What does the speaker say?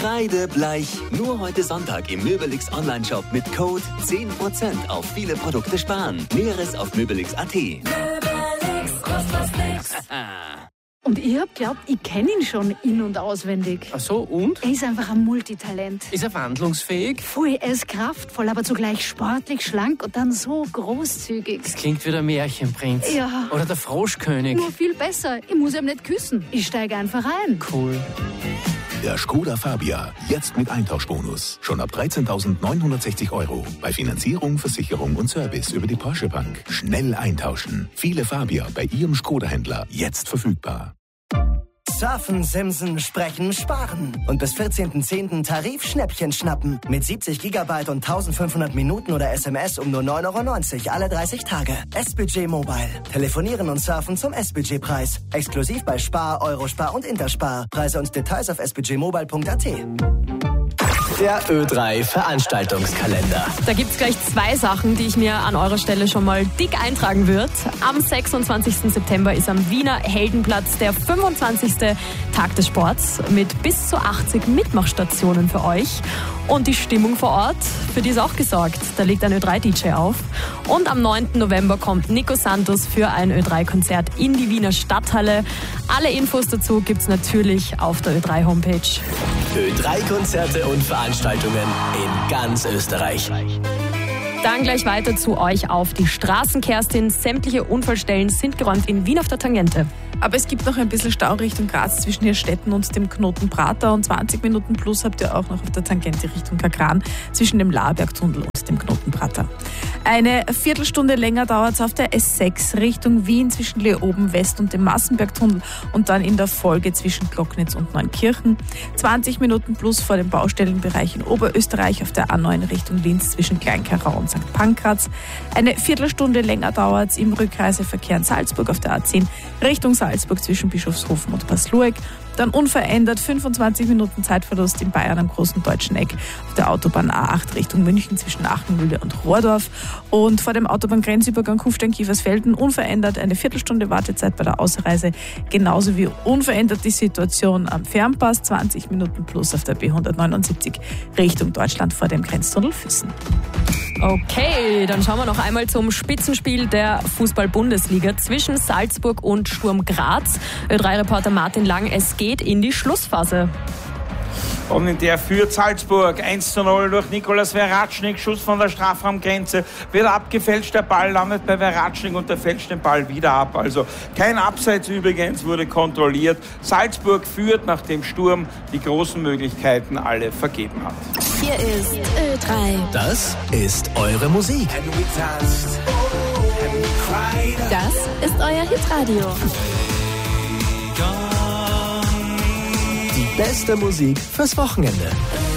Kreidebleich. Nur heute Sonntag im Möbelix Onlineshop mit Code 10% auf viele Produkte sparen. Näheres auf möbelix.at. Möbelix, kostet was nix. Und ich hab geglaubt, ich kenne ihn schon in- und auswendig. Ach so, und? Er ist einfach ein Multitalent. Ist er wandlungsfähig? Voll, er ist kraftvoll, aber zugleich sportlich, schlank und dann so großzügig. Das klingt wie der Märchenprinz. Ja. Oder der Froschkönig. Nur viel besser. Ich muss ihm nicht küssen. Ich steige einfach ein. Cool. Der Skoda Fabia, jetzt mit Eintauschbonus. Schon ab 13.960 €. Bei Finanzierung, Versicherung und Service über die Porsche Bank. Schnell eintauschen. Viele Fabia bei Ihrem Skoda-Händler jetzt verfügbar. Surfen, Simsen, Sprechen, Sparen. Und bis 14.10. Tarif-Schnäppchen schnappen. Mit 70 GB und 1500 Minuten oder SMS um nur 9,90 € alle 30 Tage. S-Budget Mobile. Telefonieren und surfen zum S-Budget-Preis. Exklusiv bei Spar, Eurospar und Interspar. Preise und Details auf sbudgetmobile.at. Der Ö3 Veranstaltungskalender. Da gibt's gleich 2 Sachen, die ich mir an eurer Stelle schon mal dick eintragen würde. Am 26. September ist am Wiener Heldenplatz der 25. Tag des Sports mit bis zu 80 Mitmachstationen für euch. Und die Stimmung vor Ort, für die ist auch gesorgt. Da legt ein Ö3-DJ auf. Und am 9. November kommt Nico Santos für ein Ö3-Konzert in die Wiener Stadthalle. Alle Infos dazu gibt's natürlich auf der Ö3-Homepage. Ö3-Konzerte und Veranstaltungen in ganz Österreich. Dann gleich weiter zu euch auf die Straßen, Kerstin. Sämtliche Unfallstellen sind geräumt in Wien auf der Tangente. Aber es gibt noch ein bisschen Stau Richtung Graz zwischen Hirstetten und dem Knoten Prater. Und 20 Minuten plus habt ihr auch noch auf der Tangente Richtung Kakran zwischen dem Laerbergtunnel und dem Knoten Prater. Eine Viertelstunde länger dauert es auf der S6 Richtung Wien zwischen Leoben West und dem Massenbergtunnel und dann in der Folge zwischen Glocknitz und Neunkirchen. 20 Minuten plus vor dem Baustellenbereich in Oberösterreich auf der A9 Richtung Linz zwischen Kleinkarau und St. Pankraz. Eine Viertelstunde länger dauert es im Rückreiseverkehr in Salzburg auf der A10 Richtung Salzburg zwischen Bischofshofen und Paslueck. Dann unverändert 25 Minuten Zeitverlust in Bayern am Großen Deutschen Eck auf der Autobahn A8 Richtung München zwischen Achenmühle und Rohrdorf. Und vor dem Autobahngrenzübergang Kufstein-Kiefersfelden unverändert eine Viertelstunde Wartezeit bei der Ausreise. Genauso wie unverändert die Situation am Fernpass, 20 Minuten plus auf der B179 Richtung Deutschland vor dem Grenztunnel Füssen. Okay, dann schauen wir noch einmal zum Spitzenspiel der Fußball-Bundesliga zwischen Salzburg und Sturm Graz. Ö3-Reporter Martin Lang, es geht in die Schlussphase. Und in der führt Salzburg 1:0 durch Nikolas Veratschnik. Schuss von der Strafraumgrenze. Wird abgefälscht, der Ball landet bei Veratschnik und der fälscht den Ball wieder ab. Also kein Abseits übrigens, wurde kontrolliert. Salzburg führt, nachdem Sturm die großen Möglichkeiten alle vergeben hat. Hier ist Ö3. Das ist eure Musik. Das ist euer Hitradio. Die beste Musik fürs Wochenende.